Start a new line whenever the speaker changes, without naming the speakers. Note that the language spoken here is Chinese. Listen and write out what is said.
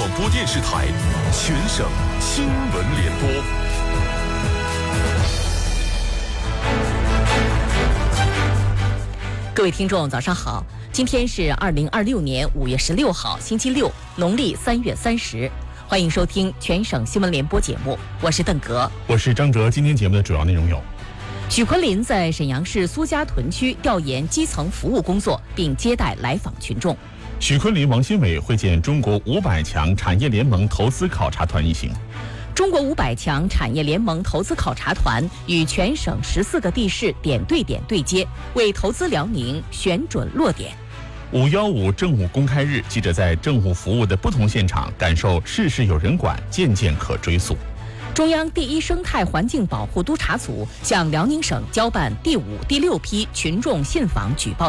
播电视台全省新闻联播。
各位听众，早上好！今天是2026年5月16号，星期六，农历3月30。欢迎收听全省新闻联播节目，我是邓格，
我是张哲。今天节目的主要内容有：
许昆林在沈阳市苏家屯区调研基层服务工作，并接待来访群众；
许昆林、王新伟会见中国500强产业联盟投资考察团一行；
中国500强产业联盟投资考察团与全省14个地市点对点对接，为投资辽宁选准落点。
515政务公开日，记者在政务服务的不同现场，感受事事有人管，件件可追溯。
中央第一生态环境保护督察组向辽宁省交办第5、第6批群众信访举报